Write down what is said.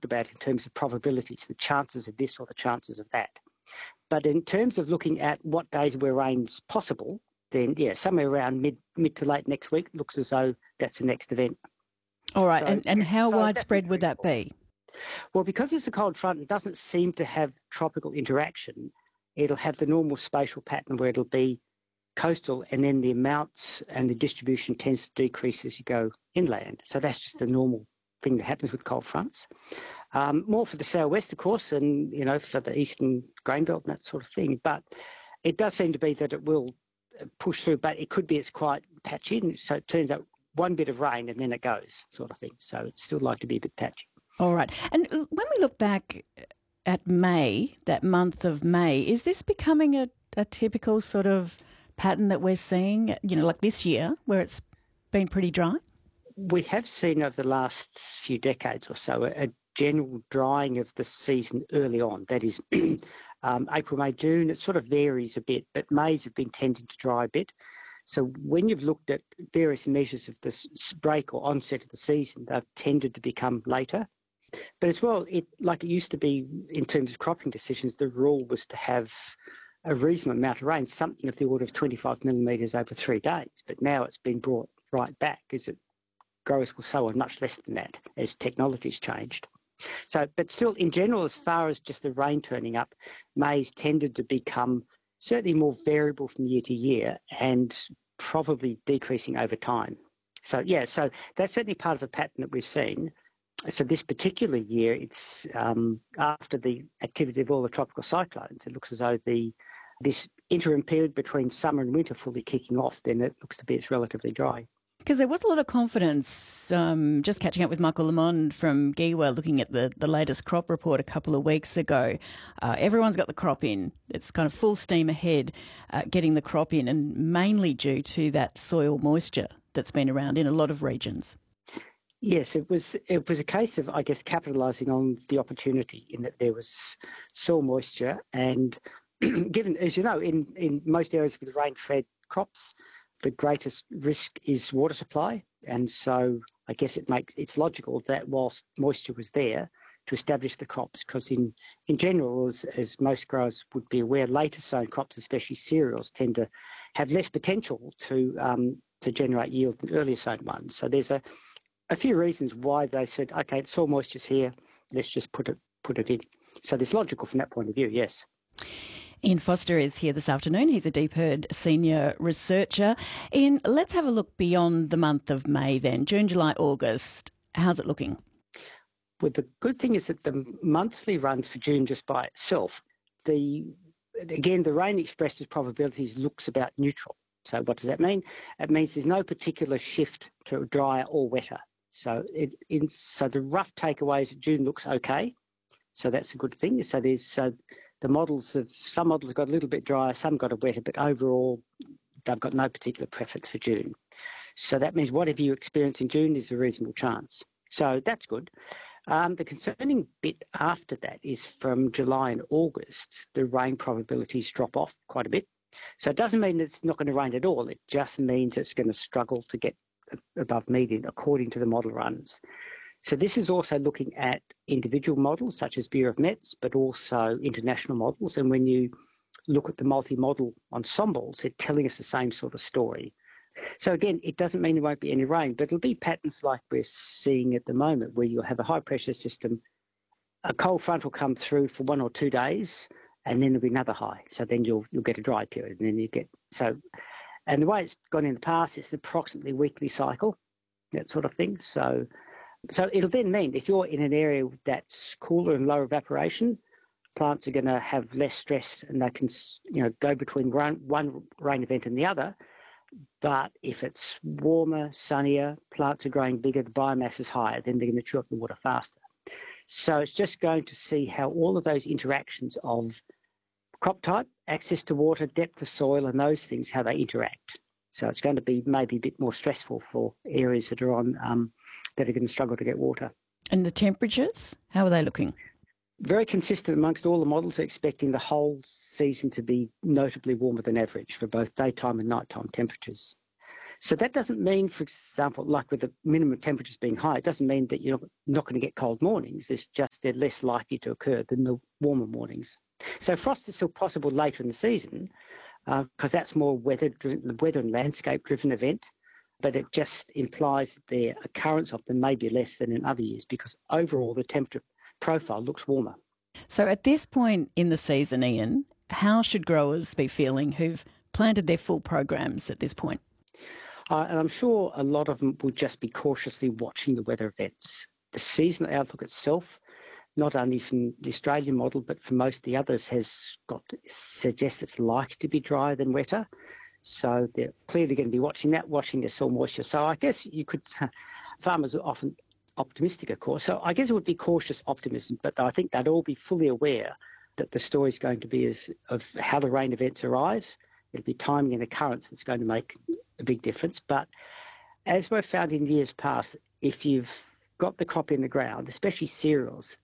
talked about in terms of probabilities, the chances of this or the chances of that. But in terms of looking at what days where rain's possible, then, yeah, somewhere around mid to late next week looks as though that's the next event. All right, and how widespread would that be? Well, because it's a cold front, it doesn't seem to have tropical interaction. It'll have the normal spatial pattern where it'll be coastal, and then the amounts and the distribution tends to decrease as you go inland. So that's just the normal thing that happens with cold fronts. More for the southwest, of course, and, you know, for the eastern grain belt and that sort of thing. But it does seem to be that it will push through, but it could be it's quite patchy. So it turns out one bit of rain and then it goes, sort of thing. So it's still like to be a bit patchy. All right. And when we look back at May, that month of May, is this becoming a typical sort of pattern that we're seeing, you know, like this year, where it's been pretty dry? We have seen over the last few decades or so a general drying of the season early on. That is April, May, June. It sort of varies a bit, but Mays have been tending to dry a bit. So when you've looked at various measures of this break or onset of the season, they've tended to become later. But as well, like it used to be in terms of cropping decisions, the rule was to have a reasonable amount of rain, something of the order of 25 millimetres over 3 days. But now it's been brought right back as it growers will sow on much less than that as technology's changed. So, but still, in general, as far as just the rain turning up, May's tended to become certainly more variable from year to year and probably decreasing over time. So, yeah, so that's certainly part of a pattern that we've seen. So this particular year, it's after the activity of all the tropical cyclones, it looks as though this interim period between summer and winter fully kicking off, then it looks to be it's relatively dry. Because there was a lot of confidence, just catching up with Michael Lamond from GEWA, looking at the latest crop report a couple of weeks ago. Everyone's got the crop in. It's kind of full steam ahead getting the crop in, and mainly due to that soil moisture that's been around in a lot of regions. Yes, it was a case of, I guess, capitalising on the opportunity in that there was soil moisture, and given, as you know, in most areas with rain-fed crops, the greatest risk is water supply, and so I guess it's logical that whilst moisture was there to establish the crops, because in general, as most growers would be aware, later sown crops, especially cereals, tend to have less potential to generate yield than earlier sown ones. So there's a few reasons why they said, okay, soil moisture's here, let's just put it in. So it's logical from that point of view, yes. Ian Foster is here this afternoon. He's a DPIRD senior researcher. Ian, let's have a look beyond the month of May then. June, July, August. How's it looking? Well, the good thing is that the monthly runs for June just by itself, the rain expressed as probabilities looks about neutral. So what does that mean? It means there's no particular shift to drier or wetter. So so the rough takeaway is that June looks okay. So that's a good thing. So the models some models have got a little bit drier, some got a wetter, but overall they've got no particular preference for June. So that means whatever you experience in June is a reasonable chance. So that's good. The concerning bit after that is from July and August, the rain probabilities drop off quite a bit. So it doesn't mean it's not going to rain at all. It just means it's going to struggle to get above median according to the model runs. So this is also looking at individual models such as Bureau of Mets, but also international models. And when you look at the multi-model ensembles, they're telling us the same sort of story. So again, it doesn't mean there won't be any rain, but it'll be patterns like we're seeing at the moment where you'll have a high pressure system, a cold front will come through for 1 or 2 days, and then there'll be another high. So then you'll get a dry period, and then you get and the way it's gone in the past, it's approximately weekly cycle, that sort of thing. So it'll then mean if you're in an area that's cooler and lower evaporation, plants are going to have less stress, and they can go between one rain event and the other. But if it's warmer, sunnier, plants are growing bigger, the biomass is higher, then they're going to chew up the water faster. So it's just going to see how all of those interactions of crop type, access to water, depth of soil, and those things, how they interact. So it's going to be maybe a bit more stressful for areas that are that are going to struggle to get water. And the temperatures, how are they looking? Very consistent amongst all the models, expecting the whole season to be notably warmer than average for both daytime and nighttime temperatures. So that doesn't mean, for example, like with the minimum temperatures being high, it doesn't mean that you're not going to get cold mornings. It's just they're less likely to occur than the warmer mornings. So frost is still possible later in the season because that's more weather and landscape-driven event, but it just implies that the occurrence of them may be less than in other years because overall the temperature profile looks warmer. So at this point in the season, Ian, how should growers be feeling who've planted their full programs at this point? And I'm sure a lot of them will just be cautiously watching the weather events. The seasonal outlook itself, not only from the Australian model, but for most of the others, suggests it's likely to be drier than wetter. So they're clearly going to be watching their soil moisture. So I guess farmers are often optimistic, of course. So I guess it would be cautious optimism, but I think they'd all be fully aware that the story is going to be of how the rain events arrive. It'll be timing and occurrence that's going to make a big difference. But as we've found in years past, if you've got the crop in the ground, especially cereals,